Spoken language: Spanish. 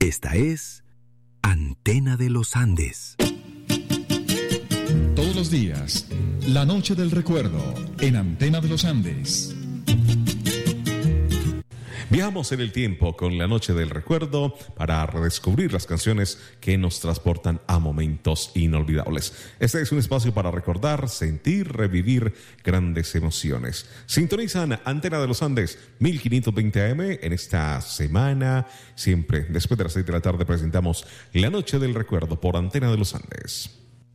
Esta es Antena de los Andes. Todos los días, la noche del recuerdo en Antena de los Andes. Viajamos en el tiempo con la noche del recuerdo para redescubrir las canciones que nos transportan a momentos inolvidables. Este es un espacio para recordar, sentir, revivir grandes emociones. Sintonizan Antena de los Andes 1520 AM. En esta semana, siempre después de las 6 de la tarde, presentamos La Noche del Recuerdo por Antena de los Andes.